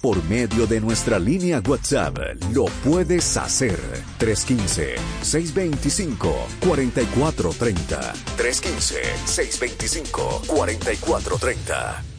por medio de nuestra línea WhatsApp, lo puedes hacer. 315-625-4430. 315-625-4430.